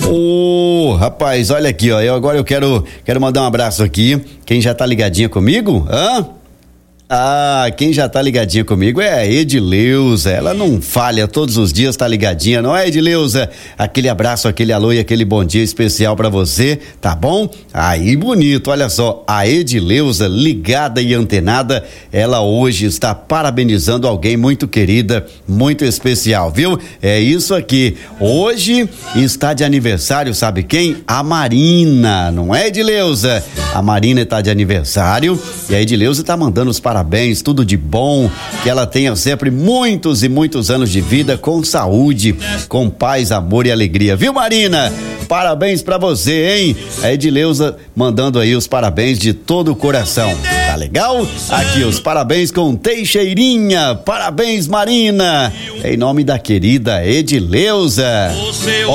Ô, rapaz, olha aqui, ó. Agora eu quero mandar um abraço aqui. Quem já tá ligadinha comigo? Quem já tá ligadinha comigo é a Edileuza. Ela não falha, todos os dias tá ligadinha, não é, Edileuza? Aquele abraço, aquele alô e aquele bom dia especial pra você, tá bom? Aí, bonito, olha só, a Edileuza, ligada e antenada, ela hoje está parabenizando alguém muito querida, muito especial, viu? É isso aqui. Hoje está de aniversário, sabe quem? A Marina, não é, Edileuza? A Marina está de aniversário e a Edileuza tá mandando os parabéns, tudo de bom, que ela tenha sempre muitos e muitos anos de vida com saúde, com paz, amor e alegria, viu, Marina? Parabéns pra você, hein? A Edileuza mandando aí os parabéns de todo o coração, tá legal? Aqui os parabéns com Teixeirinha, parabéns, Marina, em nome da querida Edileuza.